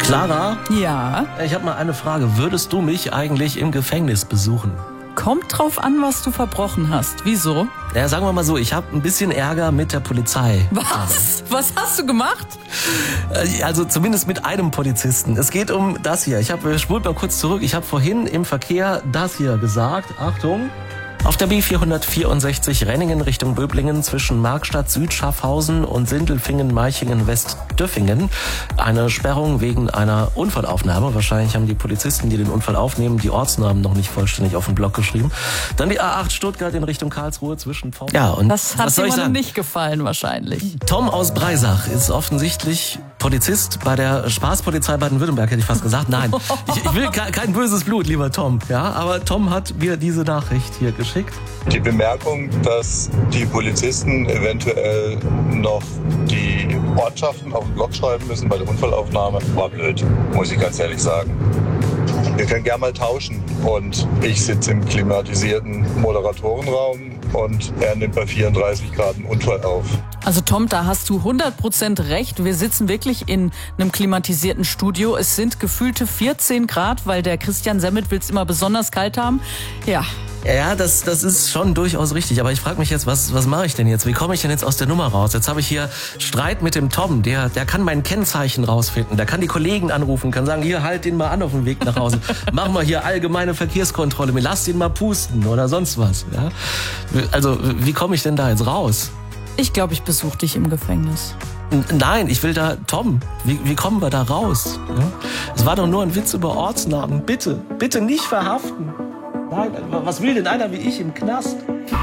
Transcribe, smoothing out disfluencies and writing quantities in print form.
Clara? Ja? Ich habe mal eine Frage. Würdest du mich eigentlich im Gefängnis besuchen? Kommt drauf an, was du verbrochen hast. Wieso? Ja, sagen wir mal so, ich habe ein bisschen Ärger mit der Polizei. Was? Was hast du gemacht? Also zumindest mit einem Polizisten. Es geht um das hier. Spult mal kurz zurück. Ich habe vorhin im Verkehr das hier gesagt. Achtung. Auf der B464 Renningen Richtung Böblingen zwischen Markstadt Süd-Schaffhausen und Sindelfingen-Meichingen-Westdöffingen eine Sperrung wegen einer Unfallaufnahme. Wahrscheinlich haben die Polizisten, die den Unfall aufnehmen, die Ortsnamen noch nicht vollständig auf den Block geschrieben. Dann die A8 Stuttgart in Richtung Karlsruhe zwischen Vorm. Ja, und das hat jemandem nicht gefallen wahrscheinlich. Tom aus Breisach ist offensichtlich Polizist bei der Spaßpolizei Baden-Württemberg, hätte ich fast gesagt. Nein, ich will kein böses Blut, lieber Tom. Ja, aber Tom hat mir diese Nachricht hier geschickt. Die Bemerkung, dass die Polizisten eventuell noch die Ortschaften auf den Block schreiben müssen bei der Unfallaufnahme, war blöd, muss ich ganz ehrlich sagen. Wir können gerne mal tauschen und ich sitze im klimatisierten Moderatorenraum und er nimmt bei 34 Grad einen Unfall auf. Also Tom, da hast du 100% recht. Wir sitzen wirklich in einem klimatisierten Studio. Es sind gefühlte 14 Grad, weil der Christian Semmelt will es immer besonders kalt haben. Ja. Ja, das ist schon durchaus richtig. Aber ich frage mich jetzt, was mache ich denn jetzt? Wie komme ich denn jetzt aus der Nummer raus? Jetzt habe ich hier Streit mit dem Tom. Der kann mein Kennzeichen rausfinden. Der kann die Kollegen anrufen, kann sagen, hier, halt den mal an auf dem Weg nach Hause. Mach mal hier allgemeine Verkehrskontrolle. Lass den mal pusten oder sonst was. Ja? Also, wie komme ich denn da jetzt raus? Ich glaube, ich besuche dich im Gefängnis. Nein, ich will da, Tom, wie kommen wir da raus? Ja? Es war doch nur ein Witz über Ortsnamen. Bitte nicht verhaften. Nein, was will denn einer wie ich im Knast?